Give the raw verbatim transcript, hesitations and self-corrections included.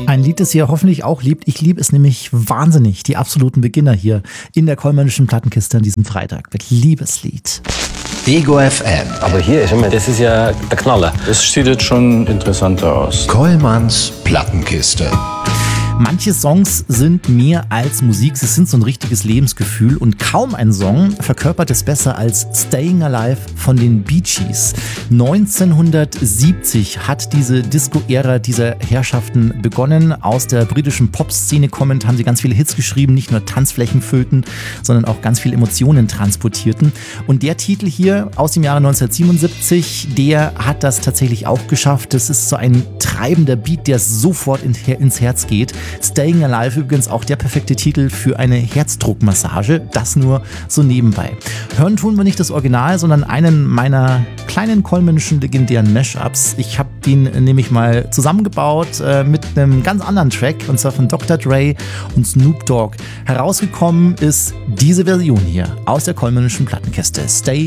Ein Lied, das ihr hoffentlich auch liebt. Ich liebe es nämlich wahnsinnig. Die absoluten Beginner hier in der Kollmannischen Plattenkiste an diesem Freitag. Mit Liebeslied. Ego F M. Aber hier, ich meine, das ist ja der Knaller. Es sieht jetzt schon interessanter aus. Kollmanns Plattenkiste. Manche Songs sind mehr als Musik, sie sind so ein richtiges Lebensgefühl und kaum ein Song verkörpert es besser als Staying Alive von den Bee Gees. neunzehnhundertsiebzig hat diese Disco-Ära dieser Herrschaften begonnen. Aus der britischen Pop-Szene kommend haben sie ganz viele Hits geschrieben, nicht nur Tanzflächen füllten, sondern auch ganz viele Emotionen transportierten. Und der Titel hier aus dem Jahre neunzehnhundertsiebenundsiebzig, der hat das tatsächlich auch geschafft. Das ist so ein treibender Beat, der sofort ins Herz geht. Staying Alive übrigens auch der perfekte Titel für eine Herzdruckmassage, das nur so nebenbei. Hören tun wir nicht das Original, sondern einen meiner kleinen kollmännischen legendären Mashups. Ich habe den nämlich mal zusammengebaut äh, mit einem ganz anderen Track, und zwar von Doktor Dre und Snoop Dogg. Herausgekommen ist diese Version hier aus der kollmännischen Plattenkiste. Stay